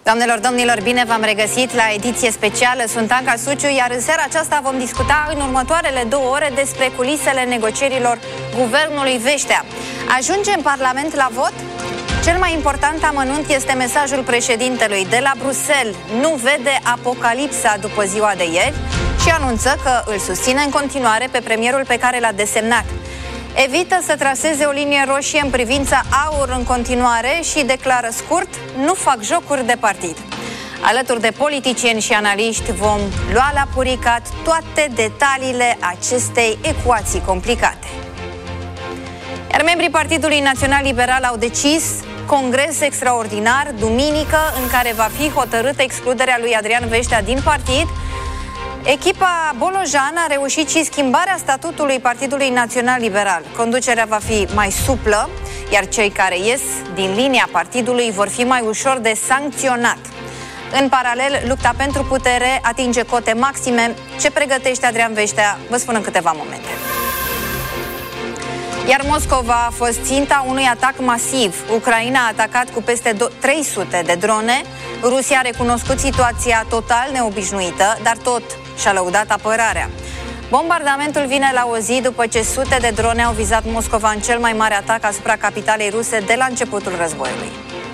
Doamnelor, domnilor, bine v-am regăsit la ediție specială. Sunt Anca Suciu, iar în seara aceasta vom discuta în următoarele 2 ore despre culisele negocierilor guvernului Veștea. Ajunge în Parlament la vot? Cel mai important amănunt este mesajul președintelui de la Bruxelles. Nu vede apocalipsa după ziua de ieri și anunță că îl susține în continuare pe premierul pe care l-a desemnat. Evită să traseze o linie roșie în privința AUR în continuare și declară scurt: nu fac jocuri de partid. Alături de politicieni și analiști vom lua la puricat toate detaliile acestei ecuații complicate. Iar membrii Partidului Național Liberal au decis congres extraordinar duminică în care va fi hotărâtă excluderea lui Adrian Veștea din partid. Echipa Bolojan a reușit și schimbarea statutului Partidului Național Liberal. Conducerea va fi mai suplă, iar cei care ies din linia partidului vor fi mai ușor de sancționat. În paralel, lupta pentru putere atinge cote maxime. Ce pregătește Adrian Veștea, vă spun în câteva momente. Iar Moscova a fost ținta unui atac masiv. Ucraina a atacat cu peste 300 de drone. Rusia a recunoscut situația total neobișnuită, dar tot și-a lăudat apărarea. Bombardamentul vine la o zi după ce sute de drone au vizat Moscova în cel mai mare atac asupra capitalei ruse de la începutul războiului.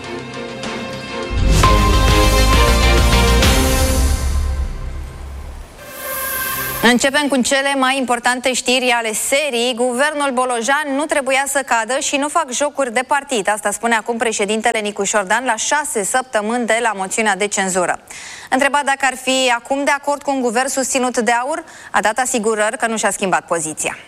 Începem cu cele mai importante știri ale serii. Guvernul Bolojan nu trebuia să cadă și nu fac jocuri de partid. Asta spune acum președintele Nicu Șordan la 6 săptămâni de la moțiunea de cenzură. Întrebat dacă ar fi acum de acord cu un guvern susținut de AUR, a dat asigurări că nu și-a schimbat poziția.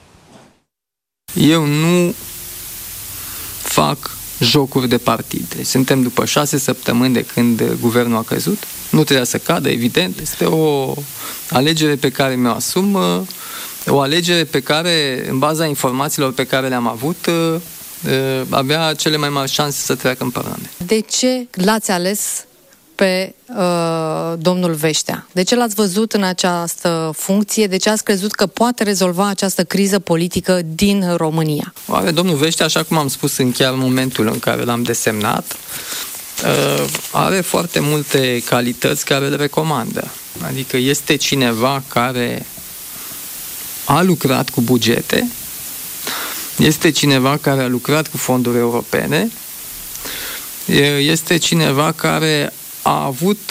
Eu nu fac jocuri de partid. Suntem după 6 săptămâni de când guvernul a căzut. Nu trebuia să cadă, evident. Este o alegere pe care mi-o asum, o alegere pe care, în baza informațiilor pe care le-am avut, avea cele mai mari șanse să treacă în Parlament. De ce l-ați ales pe domnul Veștea? De ce l-ați văzut în această funcție? De ce ați crezut că poate rezolva această criză politică din România? Oare domnul Veștea, așa cum am spus în chiar momentul în care l-am desemnat, are foarte multe calități care le recomandă. Adică este cineva care a lucrat cu bugete, este cineva care a lucrat cu fonduri europene, este cineva care a avut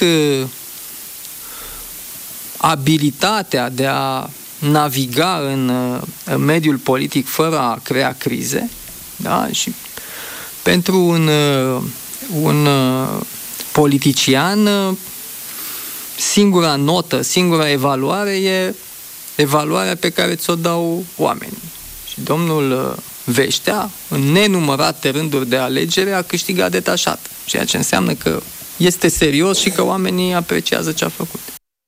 abilitatea de a naviga în mediul politic fără a crea crize, da? Și pentru un politician, singura notă, singura evaluare e evaluarea pe care ți-o dau oamenii. Și domnul Veștea, în nenumărate rânduri de alegere, a câștigat detașat, ceea ce înseamnă că este serios și că oamenii apreciază ce a făcut.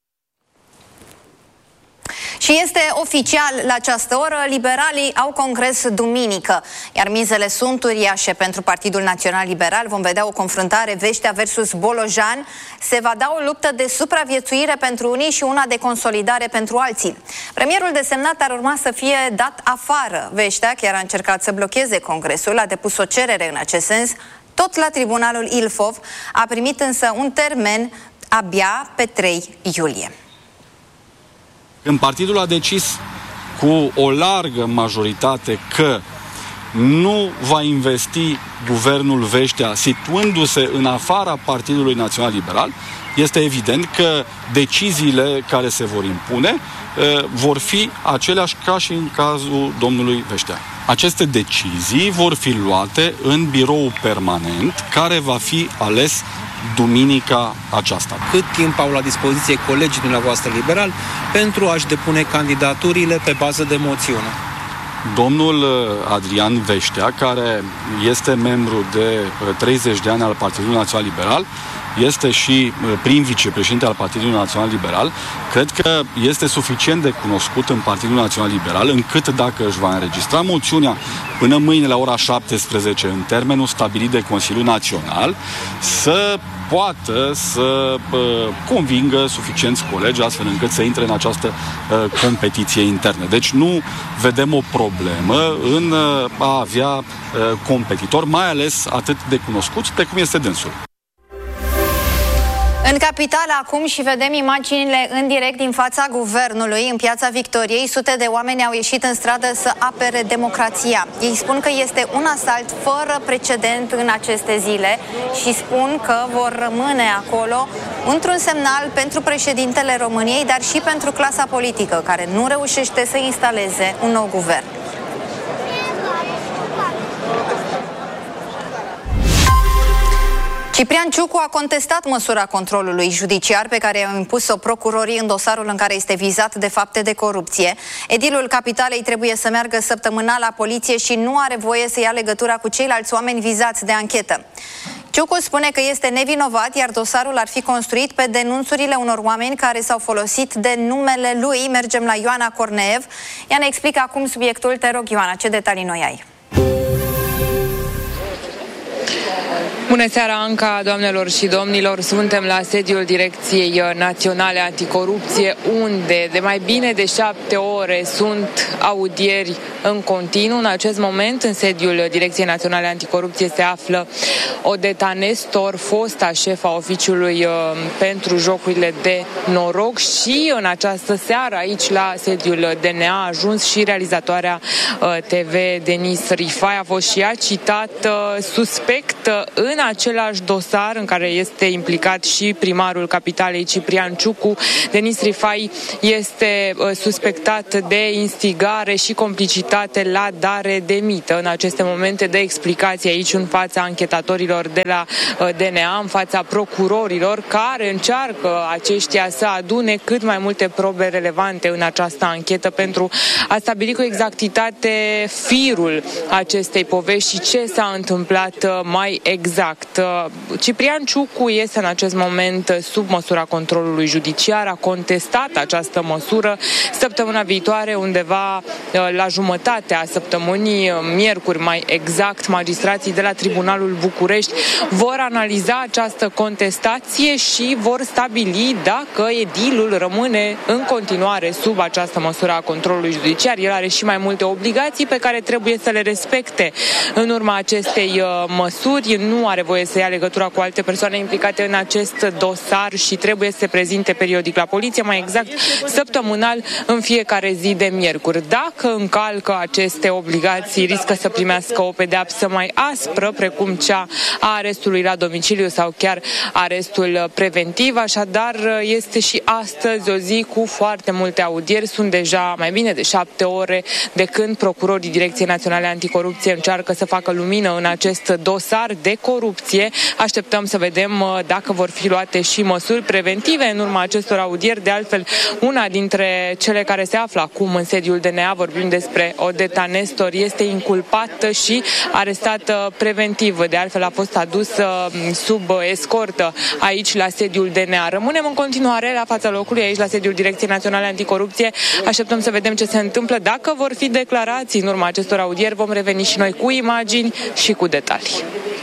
Și este oficial la această oră, liberalii au congres duminică, iar mizele sunt uriașe pentru Partidul Național Liberal. Vom vedea o confruntare Veștea versus Bolojan. Se va da o luptă de supraviețuire pentru unii și una de consolidare pentru alții. Premierul desemnat ar urma să fie dat afară. Veștea chiar a încercat să blocheze congresul, a depus o cerere în acest sens, tot la tribunalul Ilfov, a primit însă un termen abia pe 3 iulie. Când partidul a decis cu o largă majoritate că nu va investi guvernul Veștea situându-se în afara Partidului Național Liberal, este evident că deciziile care se vor impune vor fi aceleași ca și în cazul domnului Veștea. Aceste decizii vor fi luate în birou permanent care va fi ales duminica aceasta. Cât timp au la dispoziție colegii dumneavoastră liberali pentru a-și depune candidaturile pe bază de moțiune? Domnul Adrian Veștea, care este membru de 30 de ani al Partidului Național Liberal, este și prim vicepreședinte al Partidului Național Liberal, cred că este suficient de cunoscut în Partidul Național Liberal, încât dacă își va înregistra moțiunea până mâine la ora 17 în termenul stabilit de Consiliul Național, să poată să convingă suficienți colegi astfel încât să intre în această competiție internă. Deci nu vedem o problemă în a avea competitori, mai ales atât de cunoscuți de cum este dânsul. În capitală acum și vedem imaginile în direct din fața guvernului. În Piața Victoriei, sute de oameni au ieșit în stradă să apere democrația. Ei spun că este un asalt fără precedent în aceste zile și spun că vor rămâne acolo într-un semnal pentru președintele României, dar și pentru clasa politică, care nu reușește să instaleze un nou guvern. Ciprian Ciucu a contestat măsura controlului judiciar pe care i-au impus-o procurorii în dosarul în care este vizat de fapte de corupție. Edilul Capitalei trebuie să meargă săptămânal la poliție și nu are voie să ia legătura cu ceilalți oameni vizați de anchetă. Ciucu spune că este nevinovat, iar dosarul ar fi construit pe denunțurile unor oameni care s-au folosit de numele lui. Mergem la Ioana Corneev. Ea ne explică acum subiectul. Te rog, Ioana, ce detalii noi ai? Bună seara, Anca, doamnelor și domnilor! Suntem la sediul Direcției Naționale Anticorupție, unde de mai bine de 7 ore sunt audieri în continuu. În acest moment, în sediul Direcției Naționale Anticorupție se află Odeta Nestor, fosta șefa oficiului pentru jocurile de noroc, și în această seară aici la sediul DNA a ajuns și realizatoarea TV Denis Rifai. A fost și ea citată suspect în același dosar în care este implicat și primarul Capitalei Ciprian Ciucu. Denis Rifai este suspectat de instigare și complicitate la dare de mită. În aceste momente de explicații aici în fața anchetatorilor de la DNA, în fața procurorilor, care încearcă aceștia să adune cât mai multe probe relevante în această anchetă pentru a stabili cu exactitate firul acestei povești și ce s-a întâmplat mai exact. Ciprian Ciucu este în acest moment sub măsura controlului judiciar, a contestat această măsură. Săptămâna viitoare, undeva la jumătatea săptămânii, miercuri mai exact, magistrații de la Tribunalul București vor analiza această contestație și vor stabili dacă edilul rămâne în continuare sub această măsură a controlului judiciar. El are și mai multe obligații pe care trebuie să le respecte în urma acestei măsuri. Nu are voie să ia legătura cu alte persoane implicate în acest dosar și trebuie să se prezinte periodic la poliție, mai exact săptămânal, în fiecare zi de miercuri. Dacă încalcă aceste obligații, riscă să primească o pedeapsă mai aspră, precum cea a arestului la domiciliu sau chiar arestul preventiv. Așadar, este și astăzi o zi cu foarte multe audieri. Sunt deja mai bine de 7 ore de când procurorii Direcției Naționale Anticorupție încearcă să facă lumină în acest dosar de corupție. Așteptăm să vedem dacă vor fi luate și măsuri preventive în urma acestor audieri. De altfel, una dintre cele care se află acum în sediul DNA, vorbim despre Odeta Nestor, este inculpată și arestată preventiv. De altfel, a fost adusă sub escortă aici la sediul DNA. Rămânem în continuare la fața locului, aici la sediul Direcției Naționale Anticorupție. Așteptăm să vedem ce se întâmplă. Dacă vor fi declarații în urma acestor audieri, vom reveni și noi cu imagini și cu detalii.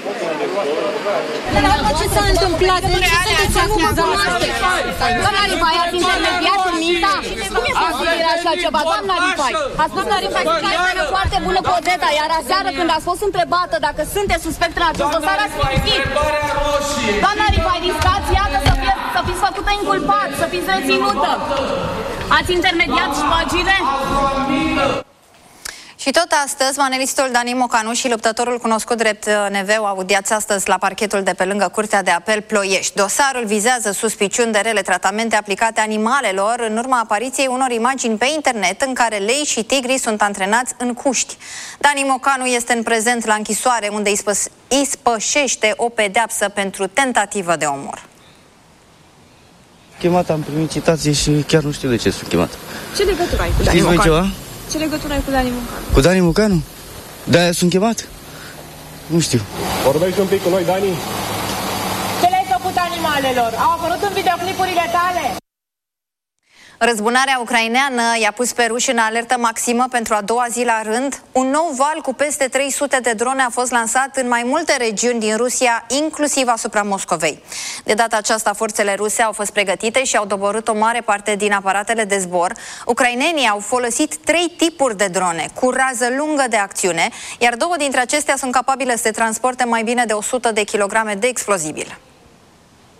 Ce s-a întâmplat? De ce sunteți acuzați? Doamna Rifai, ați intermediat în minta? Cum e posibil așa ceva? Doamna Rifai, doamna Rifai, sunteți o foarte bună cu Odeta, iar aseară când ați fost întrebată dacă sunteți suspect în acest dosar, ați mințit. Doamna Rifai, riscați, iată, să fiți făcută inculpat, să fiți reținută. Ați intermediat șpagile? Și tot astăzi, manelistul Dani Mocanu și luptătorul cunoscut drept Neveu audiați astăzi la parchetul de pe lângă Curtea de Apel Ploiești. Dosarul vizează suspiciuni de rele tratamente aplicate animalelor în urma apariției unor imagini pe internet în care lei și tigri sunt antrenați în cuști. Dani Mocanu este în prezent la închisoare, unde ispășește o pedeapsă pentru tentativă de omor. Chemat, am primit citație și chiar nu știu de ce sunt chemat. Ce legătură ai cu Dani Mocanu? Ceva? Ce legătură ai cu Dani Mocanu? Cu Dani Mocanu? De-aia sunt chemat? Nu știu. Vorbești un pic cu noi, Dani? Ce le-ai făcut animalelor? Au apărut în videoclipurile tale? Răzbunarea ucraineană i-a pus pe ruși în alertă maximă pentru a doua zi la rând. Un nou val cu peste 300 de drone a fost lansat în mai multe regiuni din Rusia, inclusiv asupra Moscovei. De data aceasta, forțele ruse au fost pregătite și au doborât o mare parte din aparatele de zbor. Ucrainenii au folosit 3 tipuri de drone cu rază lungă de acțiune, iar 2 dintre acestea sunt capabile să transporte mai bine de 100 de kilograme de explozibil.